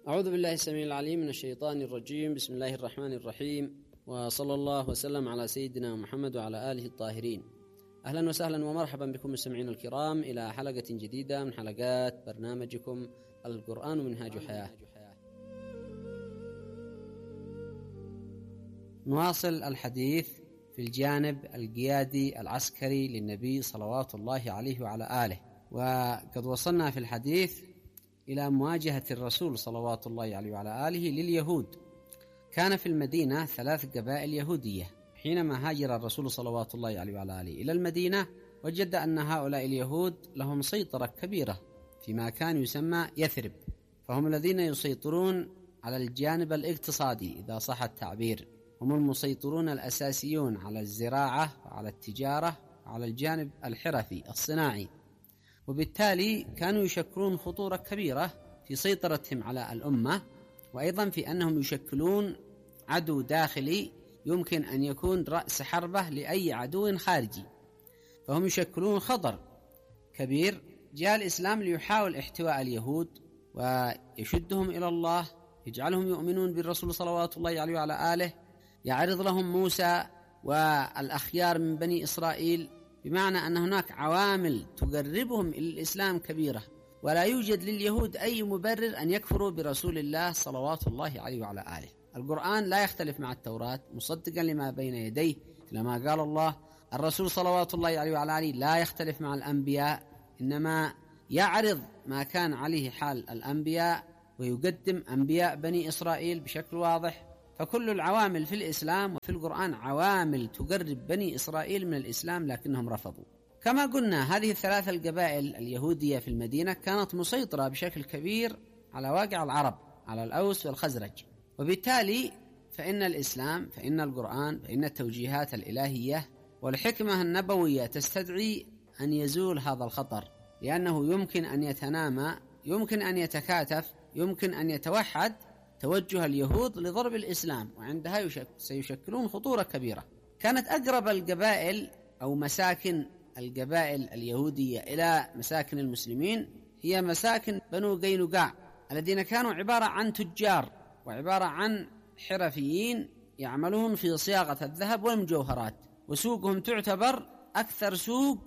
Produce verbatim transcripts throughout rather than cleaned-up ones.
أعوذ بالله السميع العليم من الشيطان الرجيم. بسم الله الرحمن الرحيم، وصلى الله وسلم على سيدنا محمد وعلى آله الطاهرين. أهلا وسهلا ومرحبا بكم مستمعين الكرام إلى حلقة جديدة من حلقات برنامجكم القرآن منهاج حياة. نواصل الحديث في الجانب القيادي العسكري للنبي صلوات الله عليه وعلى آله، وقد وصلنا في الحديث إلى مواجهة الرسول صلوات الله عليه وعلى آله لليهود. كان في المدينة ثلاث قبائل يهودية. حينما هاجر الرسول صلوات الله عليه وعلى آله إلى المدينة وجد أن هؤلاء اليهود لهم سيطرة كبيرة فيما كان يسمى يثرب، فهم الذين يسيطرون على الجانب الاقتصادي إذا صح التعبير، هم المسيطرون الأساسيون على الزراعة وعلى التجارة وعلى الجانب الحرفي الصناعي، وبالتالي كانوا يشكلون خطورة كبيرة في سيطرتهم على الأمة، وأيضا في أنهم يشكلون عدو داخلي يمكن أن يكون رأس حربة لأي عدو خارجي، فهم يشكلون خطر كبير. جاء الإسلام ليحاول احتواء اليهود ويشدهم إلى الله، يجعلهم يؤمنون بالرسول صلوات الله عليه وعلى آله، يعرض لهم موسى والأخيار من بني إسرائيل، بمعنى أن هناك عوامل تقربهم إلى الإسلام كبيرة، ولا يوجد لليهود أي مبرر أن يكفروا برسول الله صلوات الله عليه وعلى آله. القرآن لا يختلف مع التوراة، مصدقا لما بين يديه كما قال الله. الرسول صلوات الله عليه وعلى آله لا يختلف مع الأنبياء، إنما يعرض ما كان عليه حال الأنبياء ويقدم أنبياء بني إسرائيل بشكل واضح. فكل العوامل في الإسلام وفي القرآن عوامل تقرب بني إسرائيل من الإسلام، لكنهم رفضوا. كما قلنا، هذه الثلاث القبائل اليهودية في المدينة كانت مسيطرة بشكل كبير على واقع العرب، على الأوس والخزرج، وبالتالي فإن الإسلام، فإن القرآن، فإن التوجيهات الإلهية والحكمة النبوية تستدعي أن يزول هذا الخطر، لأنه يمكن أن يتنامى، يمكن أن يتكاتف، يمكن أن يتوحد توجه اليهود لضرب الإسلام، وعندها يشك... سيشكلون خطورة كبيرة. كانت أقرب القبائل أو مساكن القبائل اليهودية إلى مساكن المسلمين هي مساكن بنو قينقاع، الذين كانوا عبارة عن تجار وعبارة عن حرفيين يعملون في صياغة الذهب والمجوهرات، وسوقهم تعتبر أكثر سوق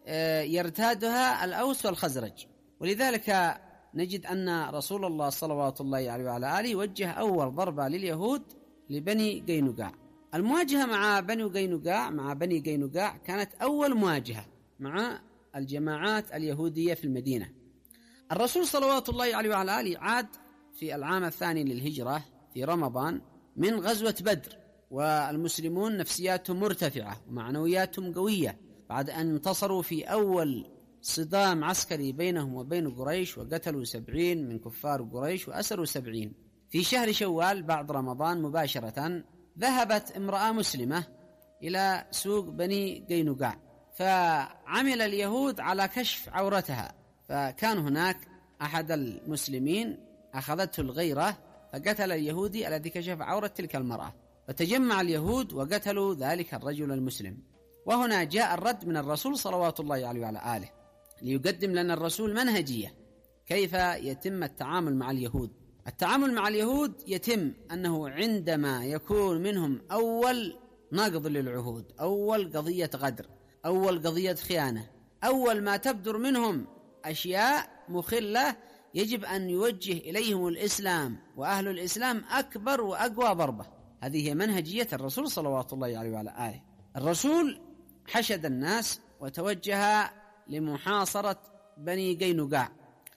يرتادها الأوس والخزرج. ولذلك نجد أن رسول الله صلوات الله عليه وعلى آله وجه أول ضربة لليهود لبني قينقاع. المواجهة مع بني قينقاع مع بني قينقاع كانت أول مواجهة مع الجماعات اليهودية في المدينة. الرسول صلوات الله عليه وعلى آله عاد في العام الثاني للهجرة في رمضان من غزوة بدر، والمسلمون نفسياتهم مرتفعة ومعنوياتهم قوية بعد أن انتصروا في أول صدام عسكري بينهم وبين قريش، وقتلوا سبعين من كفار قريش وأسروا سبعين. في شهر شوال بعد رمضان مباشرة ذهبت امرأة مسلمة إلى سوق بني قينقاع، فعمل اليهود على كشف عورتها، فكان هناك أحد المسلمين أخذته الغيرة فقتل اليهودي الذي كشف عورة تلك المرأة، فتجمع اليهود وقتلوا ذلك الرجل المسلم. وهنا جاء الرد من الرسول صلوات الله عليه وعلى آله ليقدم لنا الرسول منهجية كيف يتم التعامل مع اليهود. التعامل مع اليهود يتم أنه عندما يكون منهم أول نقض للعهود، أول قضية غدر، أول قضية خيانة، أول ما تبدر منهم أشياء مخلة، يجب أن يوجه إليهم الإسلام وأهل الإسلام أكبر وأقوى ضربة. هذه هي منهجية الرسول صلوات الله عليه وعلى آله. الرسول حشد الناس وتوجه لمحاصرة بني قينقاع،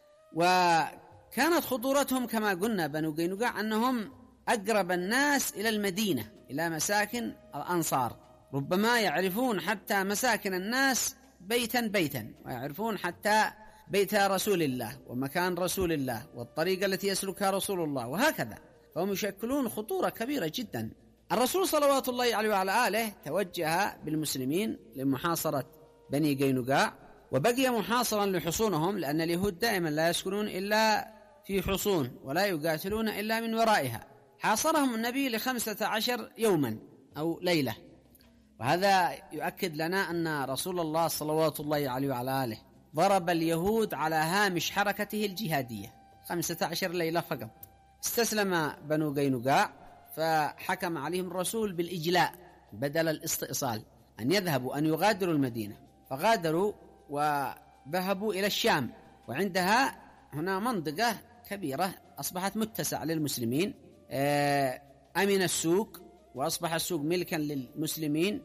وكانت خطورتهم كما قلنا بنو قينقاع أنهم أقرب الناس إلى المدينة، إلى مساكن الأنصار، ربما يعرفون حتى مساكن الناس بيتا بيتا، ويعرفون حتى بيت رسول الله ومكان رسول الله والطريقة التي يسلكها رسول الله، وهكذا، فهم يشكلون خطورة كبيرة جدا. الرسول صلوات الله عليه وعلى آله توجه بالمسلمين لمحاصرة بني قينقاع، وبقي محاصرا لحصونهم، لأن اليهود دائما لا يسكنون إلا في حصون ولا يقاتلون إلا من ورائها. حاصرهم النبي لخمسة عشر يوما أو ليلة، وهذا يؤكد لنا أن رسول الله صلوات الله عليه وعلى آله ضرب اليهود على هامش حركته الجهادية خمسة عشر ليلة فقط، استسلم بنو قينقاع، فحكم عليهم الرسول بالإجلاء بدل الاستئصال، أن يذهبوا أن يغادروا المدينة، فغادروا وذهبوا إلى الشام، وعندها هنا منطقة كبيرة أصبحت متسع للمسلمين، أمن السوق وأصبح السوق ملكا للمسلمين.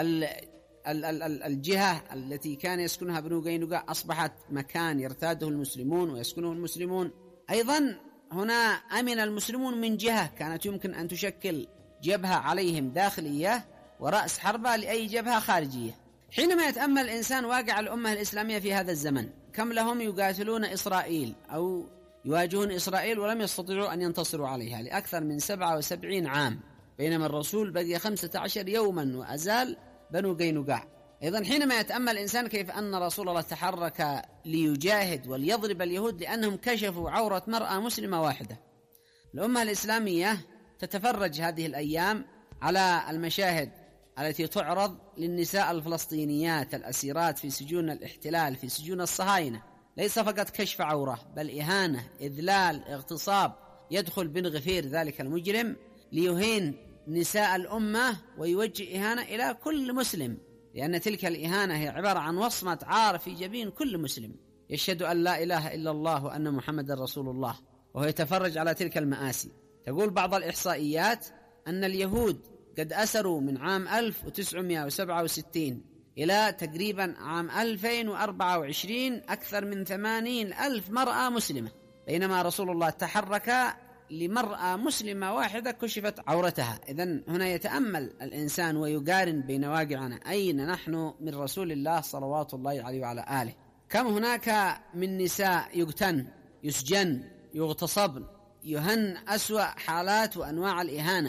الجهة التي كان يسكنها بنو قينقاع أصبحت مكان يرتاده المسلمون ويسكنه المسلمون. أيضا هنا أمن المسلمون من جهة كانت يمكن أن تشكل جبهة عليهم داخلية ورأس حربة لأي جبهة خارجية. حينما يتأمل الإنسان واقع الأمة الإسلامية في هذا الزمن، كم لهم يقاتلون إسرائيل أو يواجهون إسرائيل ولم يستطيعوا أن ينتصروا عليها لأكثر من سبعة وسبعين عام، بينما الرسول بقي خمسة عشر يوما وأزال بنو قينقاع. أيضا حينما يتأمل الإنسان كيف أن رسول الله تحرك ليجاهد وليضرب اليهود لأنهم كشفوا عورة مرأة مسلمة واحدة. الأمة الإسلامية تتفرج هذه الأيام على المشاهد التي تعرض للنساء الفلسطينيات الأسيرات في سجون الاحتلال، في سجون الصهاينة، ليس فقط كشف عورة بل إهانة، إذلال، اغتصاب. يدخل بن غفير ذلك المجرم ليهين نساء الأمة ويوجه إهانة إلى كل مسلم، لأن تلك الإهانة هي عبارة عن وصمة عار في جبين كل مسلم يشهد أن لا إله إلا الله وأن محمد رسول الله، وهو يتفرج على تلك المآسي. تقول بعض الإحصائيات أن اليهود قد أسروا من عام ألف وتسعمائة وسبعة وستين إلى تقريبا عام ألفين وأربعة وعشرين أكثر من ثمانين ألف مرأة مسلمة، بينما رسول الله تحرك لمرأة مسلمة واحدة كشفت عورتها. إذن هنا يتأمل الإنسان ويقارن بين واقعنا، أين نحن من رسول الله صلوات الله عليه وعلى آله؟ كم هناك من نساء يقتن، يسجن، يغتصبن، يهن أسوأ حالات وأنواع الإهانة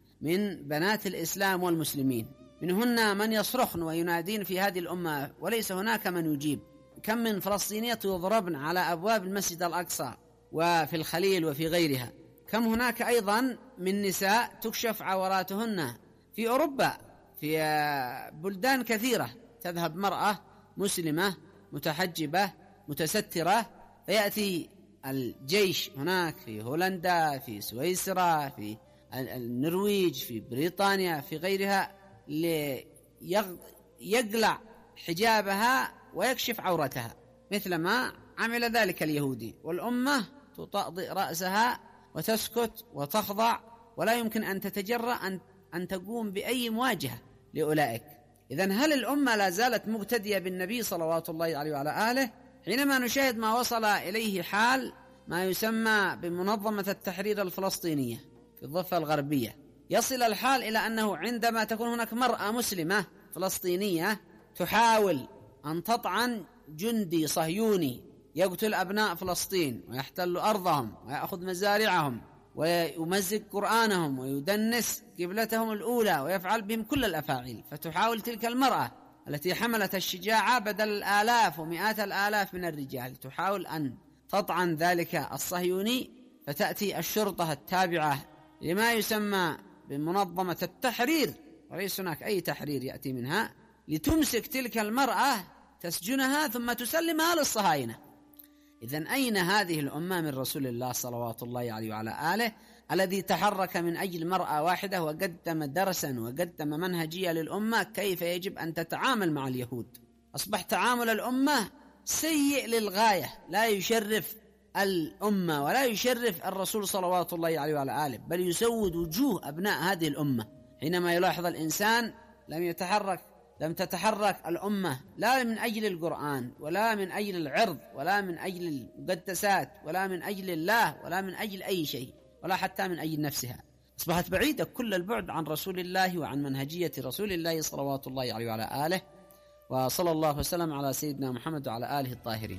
من بنات الإسلام والمسلمين، منهن من يصرخن وينادين في هذه الأمة وليس هناك من يجيب. كم من فلسطينيات يضربن على أبواب المسجد الأقصى وفي الخليل وفي غيرها. كم هناك أيضا من نساء تكشف عوراتهن في أوروبا، في بلدان كثيرة، تذهب مرأة مسلمة متحجبة متسترة، فيأتي الجيش هناك في هولندا، في سويسرا، في النرويج، في بريطانيا، في غيرها، ليقلع حجابها ويكشف عورتها مثل ما عمل ذلك اليهودي، والأمة تطأطئ رأسها وتسكت وتخضع، ولا يمكن أن تتجرأ أن, أن تقوم بأي مواجهة لأولئك. إذن هل الأمة لا زالت مقتدية بالنبي صلوات الله عليه وعلى آله؟ حينما نشاهد ما وصل إليه حال ما يسمى بمنظمة التحرير الفلسطينية في الضفة الغربية، يصل الحال إلى أنه عندما تكون هناك مرأة مسلمة فلسطينية تحاول أن تطعن جندي صهيوني يقتل أبناء فلسطين ويحتل أرضهم ويأخذ مزارعهم ويمزق قرآنهم ويدنس قبلتهم الأولى ويفعل بهم كل الأفاعيل، فتحاول تلك المرأة التي حملت الشجاعة بدل الآلاف ومئات الآلاف من الرجال تحاول أن تطعن ذلك الصهيوني، فتأتي الشرطة التابعة لما يسمى بمنظمة التحرير، وليس هناك أي تحرير يأتي منها، لتمسك تلك المرأة تسجنها ثم تسلمها للصهاينة. إذن أين هذه الأمة من رسول الله صلوات الله عليه وعلى آله الذي تحرك من أجل مرأة واحدة وقدم درسا وقدم منهجية للأمة كيف يجب أن تتعامل مع اليهود؟ أصبح تعامل الأمة سيء للغاية، لا يشرف الأمة ولا يشرف الرسول صلوات الله عليه وعلى آله، بل يسود وجوه أبناء هذه الأمة. حينما يلاحظ الإنسان لم يتحرك لم تتحرك الأمة لا من أجل القرآن ولا من أجل العرض ولا من أجل المقدسات ولا من أجل الله ولا من أجل أي شيء ولا حتى من أجل نفسها، أصبحت بعيدة كل البعد عن رسول الله وعن منهجية رسول الله صلوات الله عليه وعلى آله. وصلى الله وسلم على سيدنا محمد وعلى آله الطاهرين.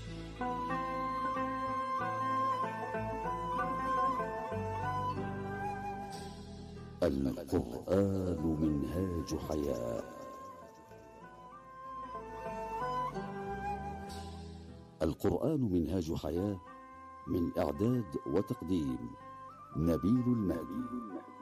القرآن منهاج حياة. القرآن منهاج حياة، من إعداد وتقديم نبيل المهدي.